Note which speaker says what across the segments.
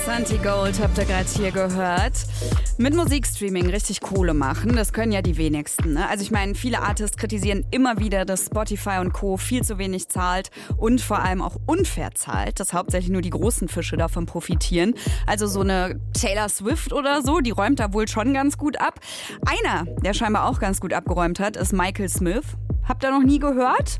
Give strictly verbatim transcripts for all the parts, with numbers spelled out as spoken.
Speaker 1: Santigold habt ihr gerade hier gehört. Mit Musikstreaming richtig Kohle machen, das können ja die wenigsten. Ne? Also ich meine, viele Artists kritisieren immer wieder, dass Spotify und Co. viel zu wenig zahlt und vor allem auch unfair zahlt, dass hauptsächlich nur die großen Fische davon profitieren. Also so eine Taylor Swift oder so, die räumt da wohl schon ganz gut ab. Einer, der scheinbar auch ganz gut abgeräumt hat, ist Michael Smith. Habt ihr noch nie gehört?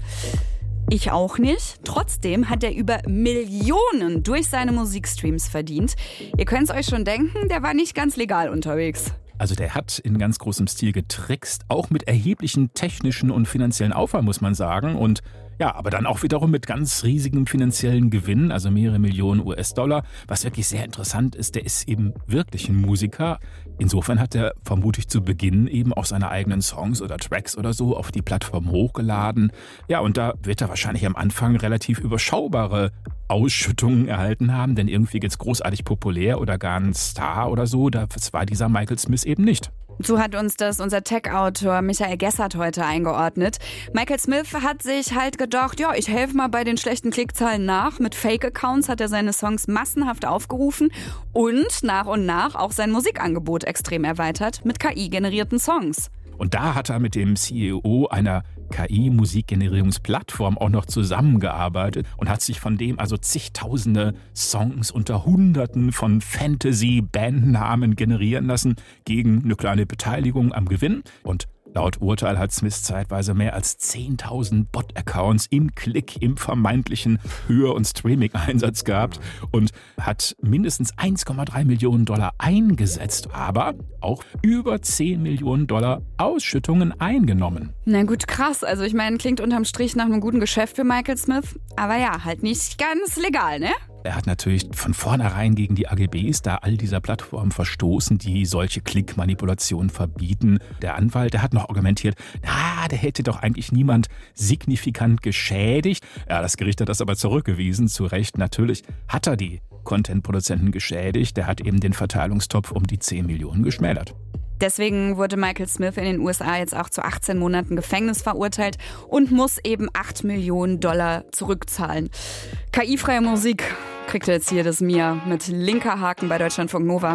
Speaker 1: Ich auch nicht. Trotzdem hat er über Millionen durch seine Musikstreams verdient. Ihr könnt es euch schon denken, der war nicht ganz legal unterwegs.
Speaker 2: Also der hat in ganz großem Stil getrickst, auch mit erheblichen technischen und finanziellen Aufwand, muss man sagen. Und ja, aber dann auch wiederum mit ganz riesigem finanziellen Gewinn, also mehrere Millionen U S-Dollar. Was wirklich sehr interessant ist, der ist eben wirklich ein Musiker. Insofern hat er vermutlich zu Beginn eben auch seine eigenen Songs oder Tracks oder so auf die Plattform hochgeladen. Ja, und da wird er wahrscheinlich am Anfang relativ überschaubare Ausschüttungen erhalten haben, denn irgendwie jetzt großartig populär oder gar ein Star oder so, das war dieser Michael Smith eben nicht.
Speaker 1: So hat uns das unser Tech-Autor Michael Gessert heute eingeordnet. Michael Smith hat sich halt gedacht, ja, ich helfe mal bei den schlechten Klickzahlen nach. Mit Fake-Accounts hat er seine Songs massenhaft aufgerufen und nach und nach auch sein Musikangebot extrem erweitert mit K I-generierten Songs.
Speaker 2: Und da hat er mit dem C E O einer K I-Musikgenerierungsplattform auch noch zusammengearbeitet und hat sich von dem also zigtausende Songs unter Hunderten von Fantasy-Bandnamen generieren lassen gegen eine kleine Beteiligung am Gewinn. Und laut Urteil hat Smith zeitweise mehr als zehntausend Bot-Accounts im Klick, im vermeintlichen Hör- und Streaming-Einsatz gehabt und hat mindestens eins Komma drei Millionen Dollar eingesetzt, aber auch über zehn Millionen Dollar Ausschüttungen eingenommen.
Speaker 1: Na gut, krass. Also ich meine, klingt unterm Strich nach einem guten Geschäft für Michael Smith, aber ja, halt nicht ganz legal, ne?
Speaker 2: Er hat natürlich von vornherein gegen die A G Bs da all dieser Plattformen verstoßen, die solche Klickmanipulationen verbieten. Der Anwalt, der hat noch argumentiert, na, der hätte doch eigentlich niemand signifikant geschädigt. Ja, das Gericht hat das aber zurückgewiesen, zu Recht. Natürlich hat er die Content-Produzenten geschädigt. Der hat eben den Verteilungstopf um die zehn Millionen geschmälert.
Speaker 1: Deswegen wurde Michael Smith in den U S A jetzt auch zu achtzehn Monaten Gefängnis verurteilt und muss eben acht Millionen Dollar zurückzahlen. K I-freie Musik kriegt ihr jetzt hier das Mia mit linker Haken bei Deutschlandfunk Nova.